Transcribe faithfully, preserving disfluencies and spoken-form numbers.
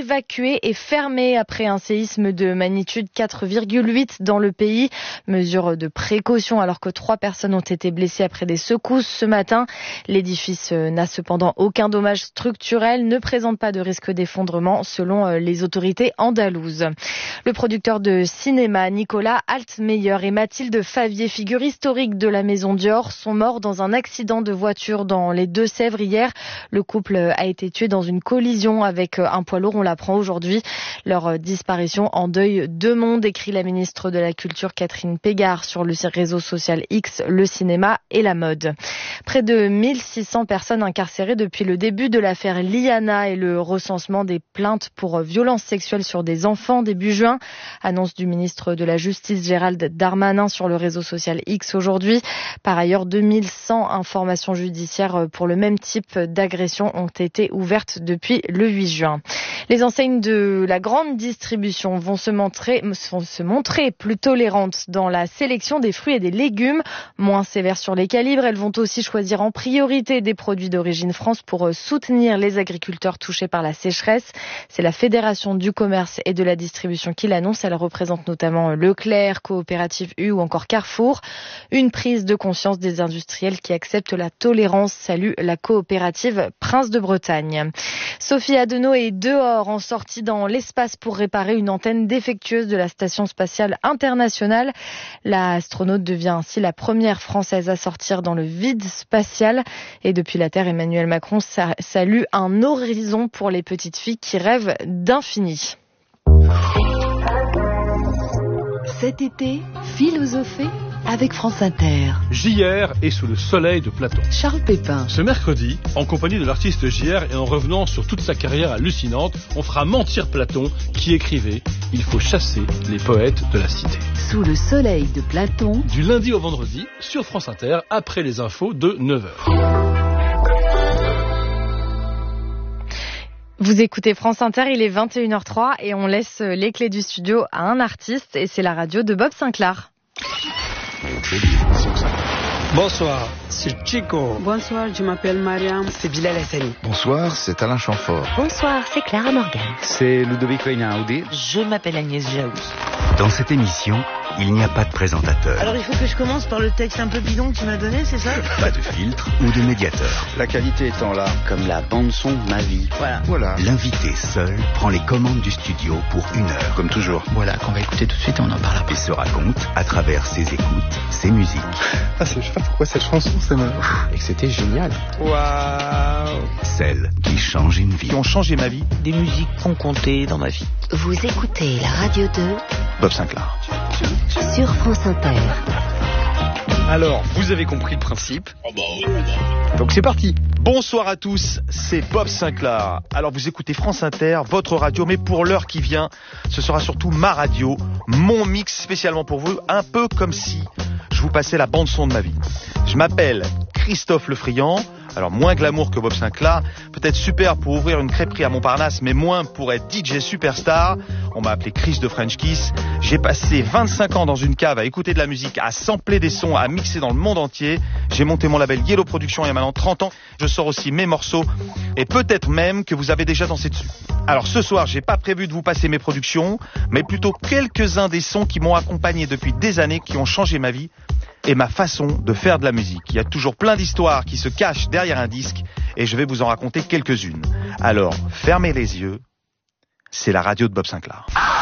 évacués et fermés après un séisme de magnitude quatre virgule huit dans le pays. Mesure de précaution alors que trois personnes ont été blessées après des secousses ce matin. L'édifice n'a cependant aucun dommage structurel, ne présente pas de risque d'effondrement selon les autorités andalouses. Le producteur de cinéma Nicolas Altmeyer et Mathilde Favier, figure historique de la Maison Dior, sont morts dans un accident de voiture dans les Deux-Sèvres hier. Le couple a été tué dans une collision avec un poids lourd, on l'apprend aujourd'hui. Leur disparition endeuille deux mondes, écrit la ministre de la Culture Catherine Pégard sur le réseau social X, le cinéma et la mode. Près de mille six cents personnes incarcérées depuis le début de l'affaire Liana et le recensement des plaintes pour violences sexuelles sur des enfants début juin. Annonce du ministre de la Justice Gérald Darmanin sur le réseau social X aujourd'hui. Par ailleurs, deux mille cent informations judiciaires pour le même type d'agression ont été ouvertes depuis le huit juin. Les enseignes de la grande distribution vont se montrer, vont se montrer plus tolérantes dans la sélection des fruits et des légumes. Moins sévères sur les calibres, elles vont aussi choisir en priorité des produits d'origine France pour soutenir les agriculteurs touchés par la sécheresse. C'est la Fédération du commerce et de la distribution qui l'annonce. Elle représente notamment Leclerc, Coopérative U ou encore Carrefour. Une prise de conscience des industriels qui acceptent la tolérance, salue la coopérative Prince de Bretagne. Sophie Adenau est dehors en sortie dans l'espace pour réparer une antenne défectueuse de la Station spatiale internationale. L'astronaute devient ainsi la première française à sortir dans le vide spatial. Et depuis la Terre, Emmanuel Macron salue un horizon pour les petites filles qui rêvent d'infini. Cet été, philosophée avec France Inter. J R est sous le soleil de Platon. Charles Pépin. Ce mercredi, en compagnie de l'artiste J R et en revenant sur toute sa carrière hallucinante, on fera mentir Platon qui écrivait « Il faut chasser les poètes de la cité ». Sous le soleil de Platon. Du lundi au vendredi, sur France Inter, après les infos de neuf heures. Vous écoutez France Inter, il est vingt et une heures zéro trois et on laisse les clés du studio à un artiste et c'est la radio de Bob Sinclair. Bonsoir, c'est Chico. Bonsoir, je m'appelle Mariam. C'est Bilal Hassani. Bonsoir, c'est Alain Chamfort. Bonsoir, c'est Clara Morgan. C'est Ludovico Einaudi. Je m'appelle Agnès Jaoui. Dans cette émission, il n'y a pas de présentateur. Alors il faut que je commence par le texte un peu bidon que tu m'as donné, c'est ça? Pas de filtre ou de médiateur. La qualité étant là, comme la bande-son de ma vie. Voilà. Voilà. L'invité seul prend les commandes du studio pour une heure. Comme toujours. Voilà, qu'on va écouter tout de suite et on en parle après. Et se raconte à travers ses écoutes, ses musiques. Ah, je sais pas pourquoi cette chanson, c'est mal. Et que c'était génial. Waouh. Celles qui changent une vie. Qui ont changé ma vie. Des musiques qui ont compté dans ma vie. Vous écoutez la radio de Bob Sinclair. Sur France Inter. Alors, vous avez compris le principe. Donc c'est parti. Bonsoir à tous, c'est Bob Sinclair. Alors vous écoutez France Inter, votre radio, mais pour l'heure qui vient, ce sera surtout ma radio, mon mix spécialement pour vous, un peu comme si je vous passais la bande son de ma vie. Je m'appelle Christophe Lefriand. Alors moins glamour que Bob Sinclair, peut-être super pour ouvrir une crêperie à Montparnasse, mais moins pour être D J superstar. On m'a appelé Chris de French Kiss. J'ai passé vingt-cinq ans dans une cave à écouter de la musique, à sampler des sons, à mixer dans le monde entier. J'ai monté mon label Yellow Production il y a maintenant trente ans. Je sors aussi mes morceaux et peut-être même que vous avez déjà dansé dessus. Alors ce soir, j'ai pas prévu de vous passer mes productions, mais plutôt quelques-uns des sons qui m'ont accompagné depuis des années, qui ont changé ma vie et ma façon de faire de la musique. Il y a toujours plein d'histoires qui se cachent derrière un disque et je vais vous en raconter quelques-unes. Alors, fermez les yeux, c'est la radio de Bob Sinclair.